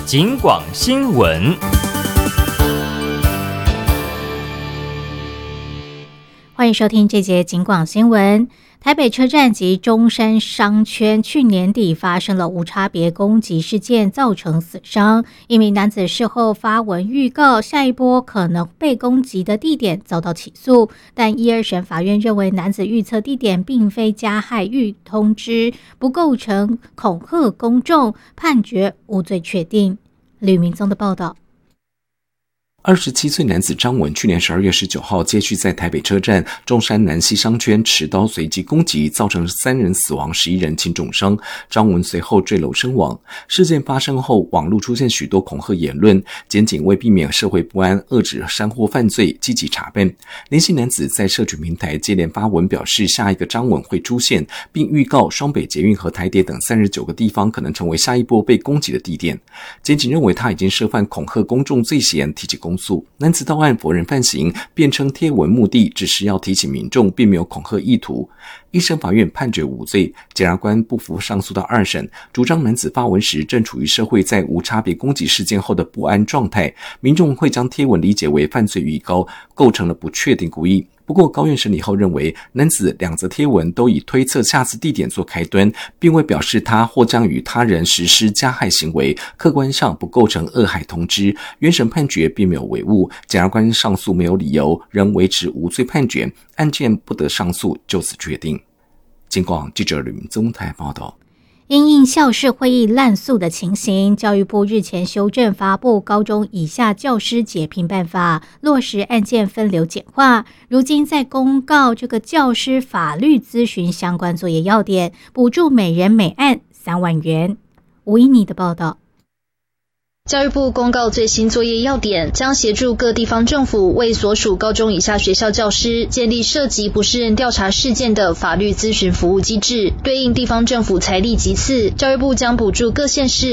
警广新闻。 欢迎收听这节警广新闻。台北车站及中山商圈去年底发生了无差别攻击事件，造成死伤。一名男子事后发文预告下一波可能被攻击的地点遭到起诉，但一二审法院认为男子预测地点并非加害预通知，不构成恐吓公众，判决无罪确定。吕明宗的报道。 27岁男子张文去年12月19号接续在台北车站中山南西商圈持刀随机攻击，造成3人死亡11人轻重伤，张文随后坠楼身亡。事件发生后，网络出现许多恐吓言论，检警为避免社会不安，遏止山货犯罪，积极查办。年轻男子在社群平台接连发文表示下一个张文会出现，并预告双北捷运和台铁等39个地方可能成为下一波被攻击的地点。检警认为他已经涉犯恐吓公众罪嫌，提起公诉。男子到案否认犯行，辩称贴文目的只是要提醒民众，并没有恐吓意图。一审法院判决无罪，检察官不服上诉到二审，主张男子发文时正处于社会在无差别攻击事件后的不安状态，民众会将贴文理解为犯罪预告，构成了不确定故意。不过高院审理后认为，男子2则贴文都以推测下次地点做开端，并未表示他或将与他人实施加害行为，客观上不构成恶害通知。原审判决并没有违误，检察官上诉没有理由，仍维持无罪判决，案件不得上诉，就此确定。警广记者吕明宗台报道。 因应校事会议滥诉的情形，教育部日前修正发布高中以下教师解聘办法，落实案件分流简化。如今在公告这个教师法律咨询相关作业要点，补助每人每案3万元。吴依妮的报道。 教育部公告最新作业要点，将协助各地方政府为所属高中以下学校教师建立涉及不适任调查事件的法律咨询服务机制，对应地方政府财力级次，教育部将补助各县市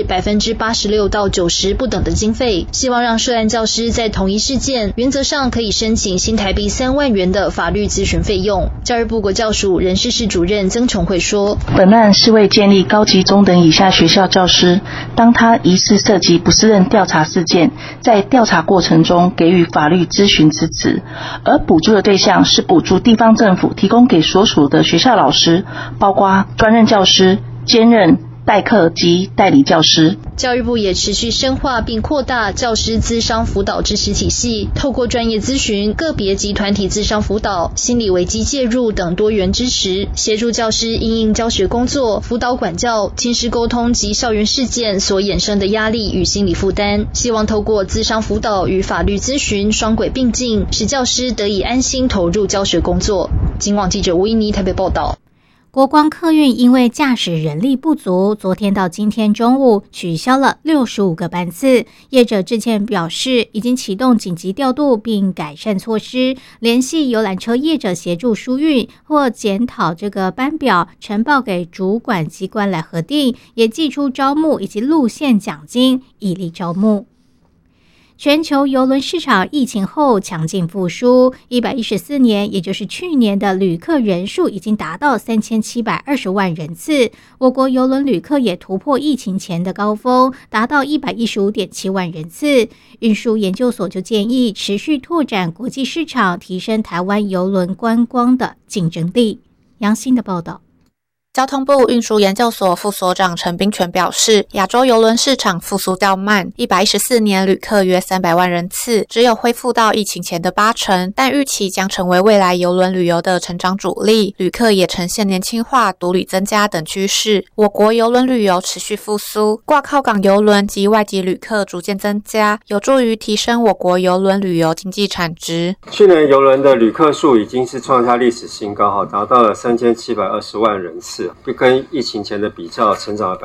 86%到90%不等的经费，希望让涉案教师在同一事件原则上可以申请新台币3万元的法律咨询费用。教育部国教署人事室主任曾崇慧说， 本案是为建立高级中等以下学校教师，当他疑似涉及不适任调查事件，在调查过程中给予法律咨询支持，而补助的对象是补助地方政府提供给所属的学校老师，包括专任教师、兼任、代课及代理教师。 教育部也持续深化并扩大教师咨商辅导支持体系，透过专业咨询、个别及团体咨商辅导、心理危机介入等多元支持，协助教师因应教学工作、辅导管教、亲师沟通及校园事件所衍生的压力与心理负担，希望透过咨商辅导与法律咨询双轨并进，使教师得以安心投入教学工作。警广记者吴依妮台北报道。 国光客运因为驾驶人力不足，昨天到今天中午取消了65个班次。业者致歉表示，已经启动紧急调度并改善措施，联系游览车业者协助疏运或检讨这个班表，呈报给主管机关来核定，也寄出招募以及路线奖金，以利招募。全球邮轮市场疫情后强劲复苏，114年，也就是去年的旅客人数已经达到3720万人次。我国邮轮旅客也突破疫情前的高峰，达到115.7万人次。运输研究所就建议持续拓展国际市场，提升台湾邮轮观光的竞争力。杨欣的报道。 交通部运输研究所副所长陈炳全表示，亚洲邮轮市场复苏较慢，114年旅客约300万人次，只有恢复到疫情前的80%，但预期将成为未来邮轮旅游的成长主力，旅客也呈现年轻化、独旅增加等趋势。我国邮轮旅游持续复苏，挂靠港邮轮及外籍旅客逐渐增加，有助于提升我国邮轮旅游经济产值。 去年邮轮的旅客数已经是创下历史新高，达到了3720万人次。跟疫情前的比较，成长了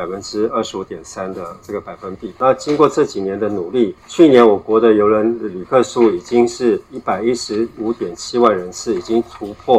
25.3%的这个百分比。那经过这几年的努力，去年我国的邮轮旅客数已经是115.7万人次，已经突破